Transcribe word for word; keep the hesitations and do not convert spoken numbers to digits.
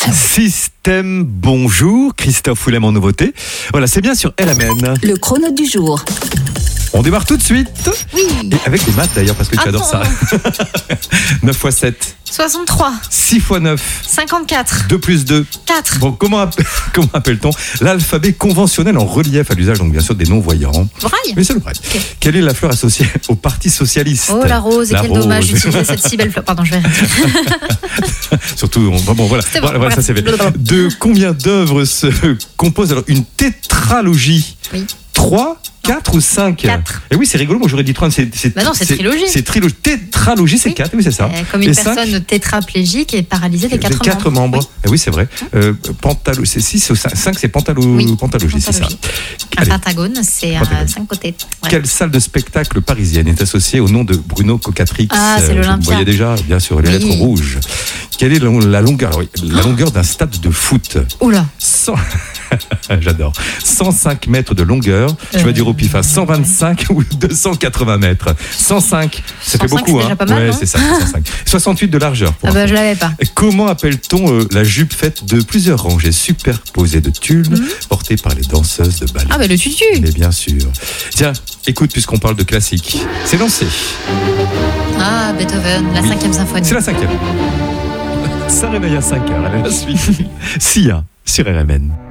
Système, bonjour, Christophe Willem en nouveauté. Voilà, c'est bien sur R M N. Le chrono du jour. On démarre tout de suite. Oui. Et avec les maths d'ailleurs, parce que tu Ah adores bon. ça. neuf fois sept. soixante-trois. six fois neuf. cinquante-quatre. deux plus deux. quatre. Bon, comment, app- comment appelle-t-on l'alphabet conventionnel en relief à l'usage, donc bien sûr des non-voyants? Braille. Mais c'est le braille. Ok. Quelle est la fleur associée au Parti Socialiste? Oh la rose, et La quel rose. dommage d'utiliser cette si belle fleur. Pardon, je vais arrêter. Surtout, on- bon, bon, voilà, C'était bon, voilà, voilà, ça c'est fait. voilà. De combien d'œuvres se compose alors une tétralogie? Oui. trois, quatre ou cinq? Quatre. Et oui, c'est rigolo, moi j'aurais dit trois. C'est, c'est, Bah non, c'est trilogie. C'est trilogie. Tétralogie, c'est Oui. quatre, oui, c'est ça. Euh, Comme une Et cinq, personne tétraplégique et paralysée des quatre, quatre membres. membres. Eh oui, c'est vrai. Euh, pantalo, c'est six ou cinq, cinq c'est pantalo, Oui. pantalogie, c'est ça. Pantalogie. Un Allez. pentagone, c'est Pentagone. à cinq côtés. Ouais. Quelle salle de spectacle parisienne est associée au nom de Bruno Cocatrix? Ah, c'est Euh, l'Olympia. Vous voyez déjà, bien sûr, les Oui. lettres rouges. Quelle est la, la longueur, oui, la longueur d'un stade de foot? Oula. cent J'adore. cent cinq mètres de longueur. Je vais Euh, dire au pif, hein, cent vingt-cinq ou deux cent quatre-vingts mètres. cent cinq, ça fait cent cinq, beaucoup. c'est Hein. déjà pas mal, Ouais, non c'est ça, cent cinq. soixante-huit de largeur. Pour Ah bah info. je l'avais pas. Et comment appelle-t-on euh, la jupe faite de plusieurs rangées superposées de tulles portées par les danseuses de ballet? Ah bah le tutu. Mais bien sûr. Tiens, écoute, puisqu'on parle de classique, c'est lancé. Ah, Beethoven, la Oui. cinquième symphonie. C'est la cinquième. Ça réveille à cinq heures. Allez, la suite. Sia sur R M N.